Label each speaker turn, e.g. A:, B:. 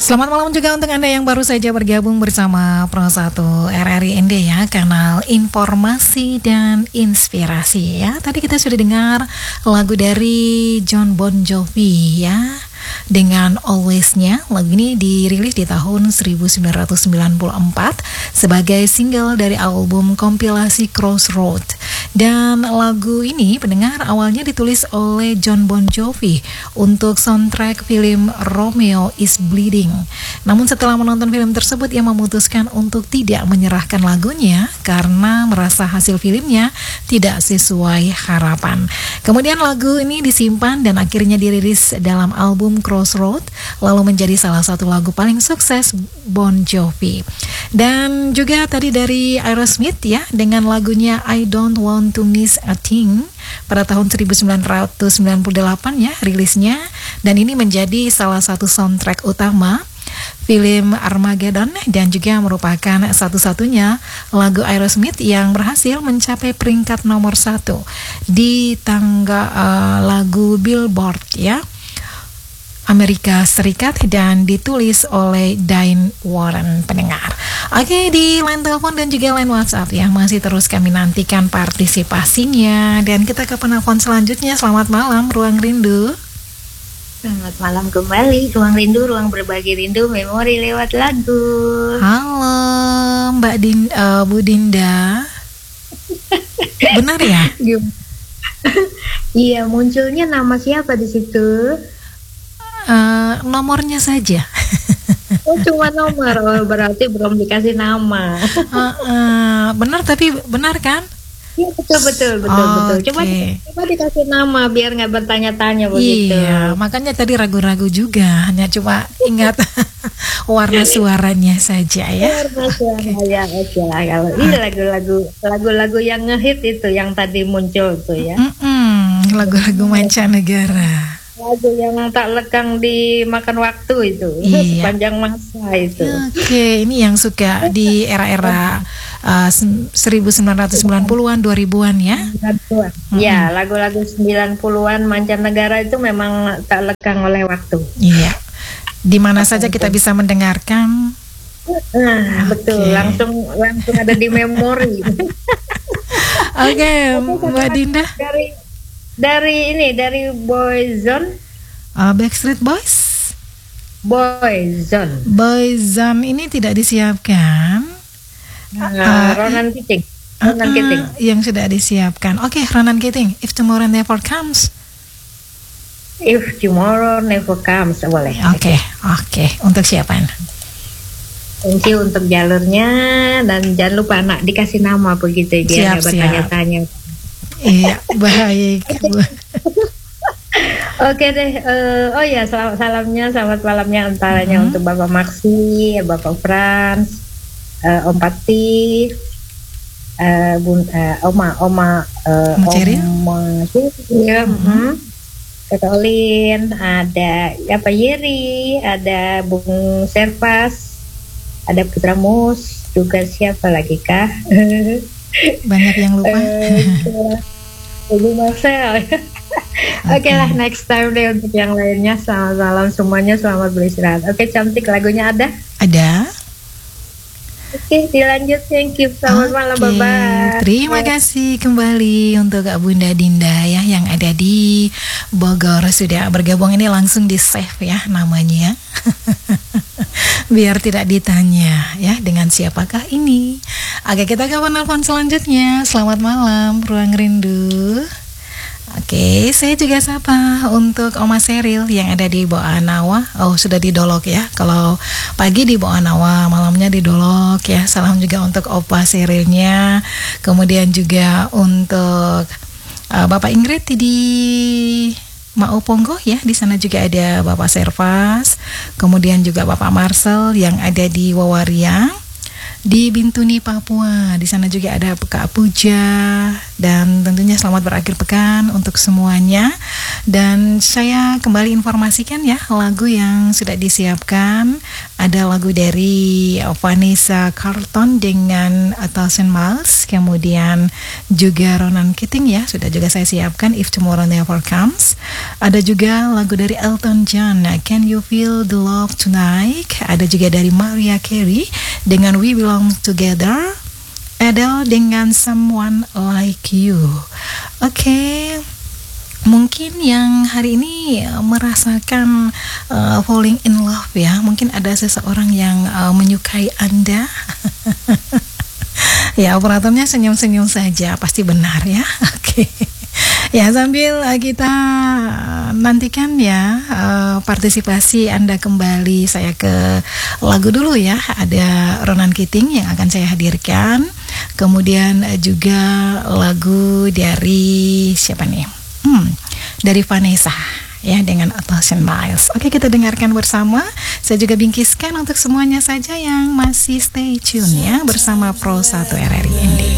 A: Selamat malam juga untuk Anda yang baru saja bergabung bersama Pro1 RRI ND ya, kanal informasi dan inspirasi ya. Tadi kita sudah dengar lagu dari Jon Bon Jovi ya, dengan Always-nya. Lagu ini dirilis di tahun 1994 sebagai single dari album kompilasi Crossroad. Dan lagu ini pendengar awalnya ditulis oleh Jon Bon Jovi untuk soundtrack film Romeo is Bleeding. Namun setelah menonton film tersebut, ia memutuskan untuk tidak menyerahkan lagunya karena merasa hasil filmnya tidak sesuai harapan. Kemudian lagu ini disimpan dan akhirnya dirilis dalam album Crossroad, lalu menjadi salah satu lagu paling sukses Bon Jovi. Dan juga tadi dari Aerosmith ya, dengan lagunya I Don't Want to Miss a Thing pada tahun 1998 ya rilisnya, dan ini menjadi salah satu soundtrack utama film Armageddon dan juga merupakan satu-satunya lagu Aerosmith yang berhasil mencapai peringkat nomor 1 di tangga lagu Billboard ya, Amerika Serikat, dan ditulis oleh Diane Warren pendengar. Oke, di line telepon dan juga line WhatsApp ya, masih terus kami nantikan partisipasinya. Dan kita ke penelpon selanjutnya. Selamat malam, Ruang Rindu.
B: Selamat malam kembali, Ruang Rindu, ruang berbagi rindu, memori lewat lagu.
A: Halo, Bu Dinda. Benar ya?
B: Iya, munculnya nama siapa di situ?
A: Nomornya saja.
B: Oh, cuma nomor. Oh, berarti belum dikasih nama.
A: Benar, tapi benar kan?
B: Iya, betul. Coba dikasih nama biar nggak bertanya-tanya begitu.
A: Iya, makanya tadi ragu-ragu juga, hanya cuma ingat warna suaranya saja ya.
B: Warna suaranya aja. Kalau ini lagu-lagu yang ngehit itu yang tadi muncul tuh ya.
A: Lagu-lagu mancanegara.
B: Lagu yang tak lekang dimakan waktu itu, sepanjang masa itu.
A: Oke, ini yang suka di era-era 1990-an, 2000-an ya.
B: Ya, lagu-lagu 90-an mancanegara itu memang tak lekang oleh waktu.
A: Iya. Di mana saja kita bisa mendengarkan.
B: Betul, langsung ada di memori.
A: Oke, Mbak Dinda.
B: Dari Boyzone.
A: Backstreet Boys. Boyzone ini tidak disiapkan.
B: Ronan Keating.
A: Yang sudah disiapkan. Oke, Ronan Keating. If Tomorrow Never Comes.
B: If Tomorrow Never Comes, boleh.
A: Oke. Untuk siapa?
B: Thank you untuk jalurnya, dan jangan lupa anak dikasih nama begitu dia nggak bertanya-tanya.
A: Iya, baik.
B: Oke deh. Oh ya, selamat malamnya antaranya untuk Bapak Maksi, Bapak Frans, Om Pati, Oma Ketolin, ada Pak Yeri, ada Bung Serpas, ada Putra Mus, juga siapa lagi kah?
A: Banyak yang lupa.
B: Ibu Marcel. Oke lah, next time deh untuk yang lainnya. Selamat malam semuanya, selamat beristirahat. Oke, cantik, lagunya ada?
A: Ada.
B: Oke, dilanjut. Thank you. Selamat malam, bye-bye.
A: Terima kasih kembali untuk Kak Bunda Dinda ya, yang ada di Bogor, sudah bergabung. Ini langsung di save ya namanya. Biar tidak ditanya ya dengan siapakah ini. Oke, kita ke penelpon selanjutnya. Selamat malam, Ruang Rindu. Oke, saya juga sapa untuk Oma Seril yang ada di Boanawa. Oh, sudah di Dolok ya. Kalau pagi di Boanawa, malamnya di Dolok ya. Salam juga untuk Opa Serilnya. Kemudian juga untuk Bapak Ingrid di Mauponggo ya. Di sana juga ada Bapak Servas. Kemudian juga Bapak Marcel yang ada di Wawariang. di Bintuni, Papua. Di sana juga ada Kak Puja, dan tentunya selamat berakhir pekan untuk semuanya. Dan saya kembali informasikan ya, lagu yang sudah disiapkan ada lagu dari Vanessa Carlton dengan A Thousand Miles, kemudian juga Ronan Keating ya, sudah juga saya siapkan If Tomorrow Never Comes. Ada juga lagu dari Elton John, Can You Feel the Love Tonight. Ada juga dari Mariah Carey dengan We Belong Together. Adele dengan Someone Like You. Oke. Mungkin yang hari ini merasakan falling in love ya, mungkin ada seseorang yang menyukai Anda. Ya, operatornya senyum-senyum saja, pasti benar ya. Oke. Ya, sambil kita nantikan ya partisipasi Anda kembali, saya ke lagu dulu ya. Ada Ronan Keating yang akan saya hadirkan, kemudian juga lagu dari siapa nih? Dari Vanessa ya dengan A Thousand Miles. Oke, kita dengarkan bersama. Saya juga bingkiskan untuk semuanya saja yang masih stay tune ya bersama Pro 1 RRI ND.